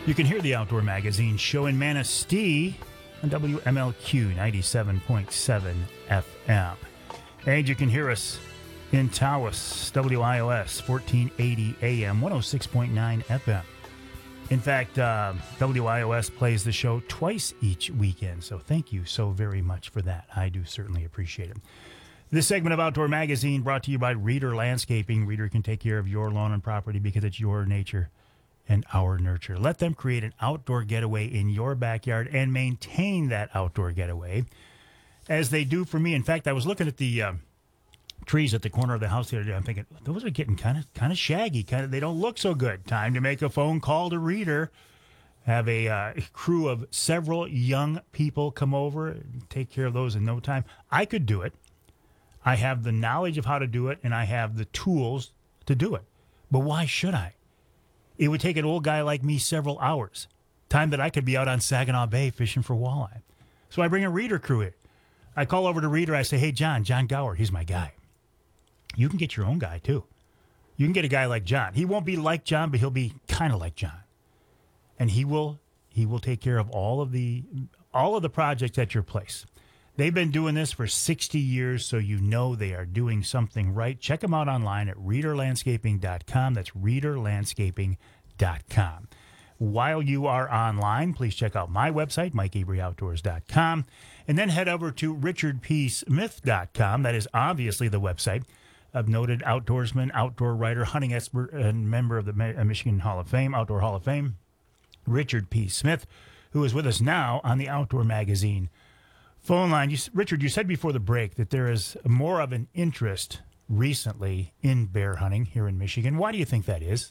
You can hear the Outdoor Magazine show in Manistee on WMLQ 97.7 FM. And you can hear us in Tawas, WIOS 1480 AM, 106.9 FM. In fact, WIOS plays the show twice each weekend, so thank you so very much for that. I do certainly appreciate it. This segment of Outdoor Magazine brought to you by Reader Landscaping. Reader can take care of your lawn and property because it's your nature and our nurture. Let them create an outdoor getaway in your backyard and maintain that outdoor getaway as they do for me. In fact, I was looking at the trees at the corner of the house the other day. I'm thinking, those are getting kind of shaggy. They don't look so good. Time to make a phone call to Reader. Have a crew of several young people come over and take care of those in no time. I could do it. I have the knowledge of how to do it, and I have the tools to do it. But why should I? It would take an old guy like me several hours, time that I could be out on Saginaw Bay fishing for walleye. So I bring a Reader crew in. I call over to Reader. I say, hey, John Gower, he's my guy. You can get your own guy, too. You can get a guy like John. He won't be like John, but he'll be kind of like John. And he will take care of all of the projects at your place. They've been doing this for 60 years, so you know they are doing something right. Check them out online at readerlandscaping.com. That's readerlandscaping.com. While you are online, please check out my website, MikeAveryOutdoors.com, and then head over to richardpsmith.com. That is obviously the website of noted outdoorsman, outdoor writer, hunting expert, and member of the Michigan Hall of Fame, Outdoor Hall of Fame, Richard P. Smith, who is with us now on the Outdoor Magazine phone line. Richard, you said before the break that there is more of an interest recently in bear hunting here in Michigan. Why do you think that is?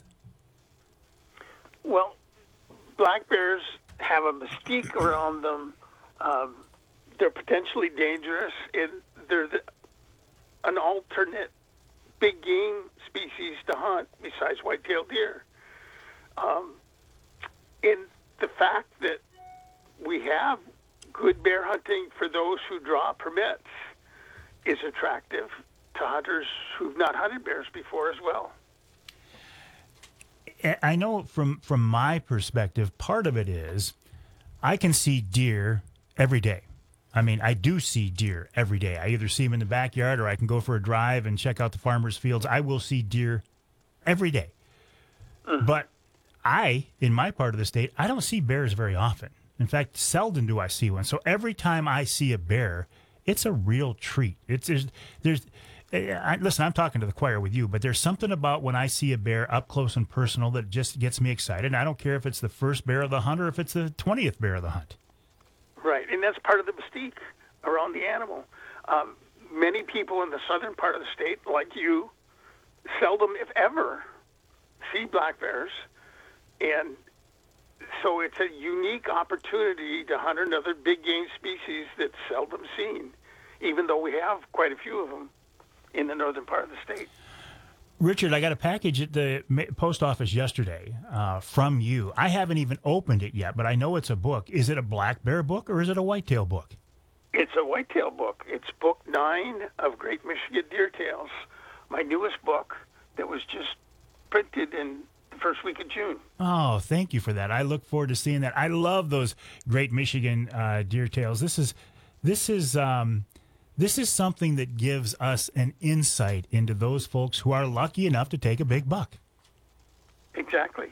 Well, black bears have a mystique around them. They're potentially dangerous, and they're an alternate big game species to hunt besides white-tailed deer. And the fact that we have good bear hunting for those who draw permits is attractive to hunters who've not hunted bears before as well. I know from my perspective, part of it is I can see deer every day. I mean, I do see deer every day. I either see them in the backyard or I can go for a drive and check out the farmers' fields. I will see deer every day. But in my part of the state, I don't see bears very often. In fact, seldom do I see one. So every time I see a bear, it's a real treat. Listen, I'm talking to the choir with you, but there's something about when I see a bear up close and personal that just gets me excited. And I don't care if it's the first bear of the hunt or if it's the 20th bear of the hunt. Right, and that's part of the mystique around the animal. Many people in the southern part of the state, like you, seldom, if ever, see black bears. And so it's a unique opportunity to hunt another big game species that's seldom seen, even though we have quite a few of them in the northern part of the state. Richard, I got a package at the post office yesterday from you. I haven't even opened it yet, but I know it's a book. Is it a black bear book or is it a whitetail book? It's a whitetail book. It's book 9 of Great Michigan Deer Tales, my newest book that was just printed in the first week of June. Oh, thank you for that. I look forward to seeing that. I love those Great Michigan Deer Tales. This is something that gives us an insight into those folks who are lucky enough to take a big buck. Exactly.